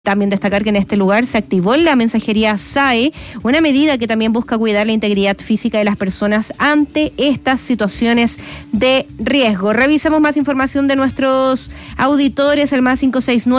También destacar que en este lugar se activó la mensajería SAE, una medida que también busca cuidar la integridad física de las personas ante estas situaciones de riesgo. Revisamos más información de nuestros auditores, el más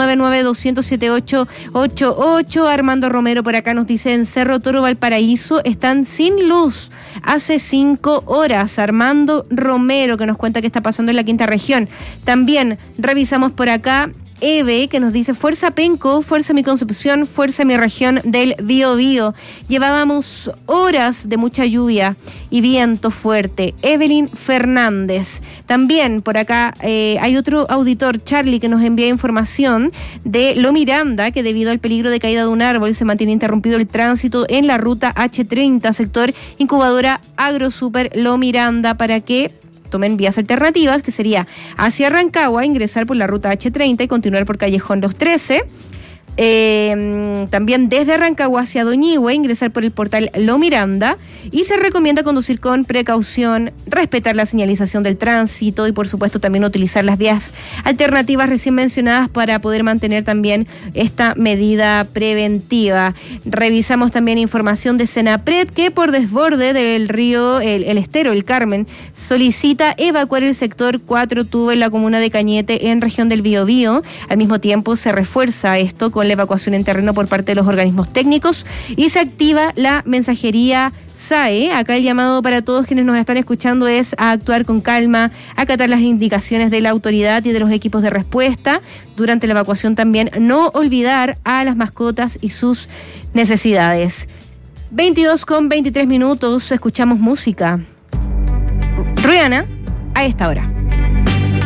569-9200-7888. Armando Romero por acá nos dice: en Cerro Toro, Valparaíso, están sin luz hace 5 horas. Armando Romero, que nos cuenta qué está pasando en la quinta región. También revisamos por acá Eve, que nos dice: fuerza Penco, fuerza mi Concepción, fuerza mi región del Biobío. Llevábamos horas de mucha lluvia y viento fuerte. Evelyn Fernández. También por acá hay otro auditor, Charlie, que nos envía información de Lo Miranda, que debido al peligro de caída de un árbol se mantiene interrumpido el tránsito en la ruta H30, sector incubadora AgroSuper Lo Miranda, para que tomen vías alternativas, que sería hacia Rancagua, ingresar por la ruta H30 y continuar por Callejón Los 13. También desde Rancagua hacia Doñihue, ingresar por el portal Lo Miranda, y se recomienda conducir con precaución, respetar la señalización del tránsito y por supuesto también utilizar las vías alternativas recién mencionadas para poder mantener también esta medida preventiva. Revisamos también información de Senapred, que por desborde del río, el estero, el Carmen, solicita evacuar el sector 4 Tubo en la comuna de Cañete, en región del Biobío. Al mismo tiempo se refuerza esto con la evacuación en terreno por parte de los organismos técnicos y se activa la mensajería SAE. Acá el llamado para todos quienes nos están escuchando es a actuar con calma, acatar las indicaciones de la autoridad y de los equipos de respuesta. Durante la evacuación también no olvidar a las mascotas y sus necesidades. 22:23, escuchamos música. Rihanna a esta hora.